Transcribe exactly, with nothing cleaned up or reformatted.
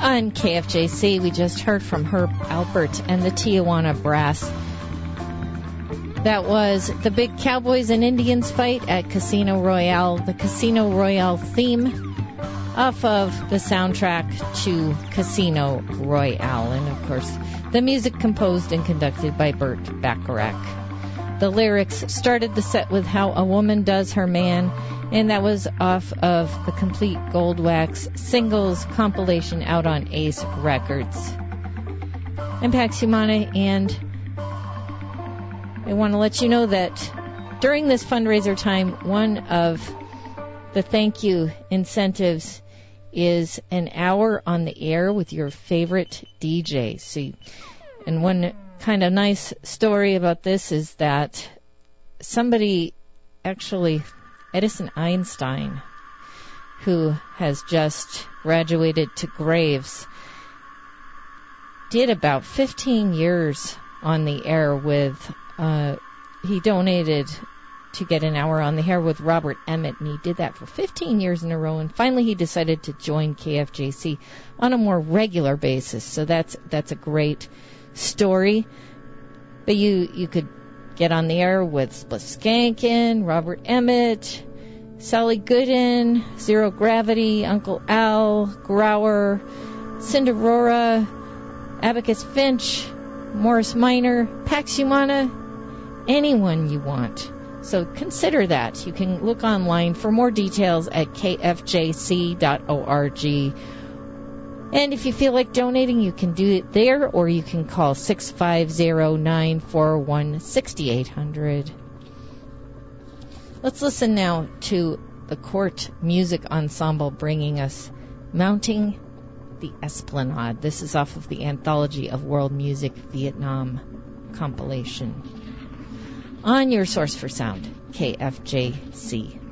On K F J C, we just heard from Herb Alpert and the Tijuana Brass. That was the big Cowboys and Indians fight at Casino Royale, the Casino Royale theme off of the soundtrack to Casino Royale. And, of course, the music composed and conducted by Burt Bacharach. The lyrics started the set with How a Woman Does Her Man, and that was off of the Complete Gold Wax singles compilation out on Ace Records. I'm Pax Humana, and I want to let you know that during this fundraiser time, one of the thank you incentives is an hour on the air with your favorite D J. See, and one kind of nice story about this is that somebody actually, Edison Einstein, who has just graduated to Graves, did about fifteen years on the air with, uh, he donated to get an hour on the air with Robert Emmett, and he did that for fifteen years in a row, and finally he decided to join K F J C on a more regular basis. So that's that's a great story. But you you could get on the air with Skankin, Robert Emmett, Sally Gooden, Zero Gravity, Uncle Al, Grower, Cinderora, Abacus Finch, Morris Minor, Pax Humana, anyone you want. So consider that. You can look online for more details at k f j c dot org. And if you feel like donating, you can do it there, or you can call six five zero, nine four one, six eight zero zero. Let's listen now to the Court Music Ensemble bringing us Mounting the Esplanade. This is off of the Anthology of World Music Vietnam compilation. On your source for sound, K F J C.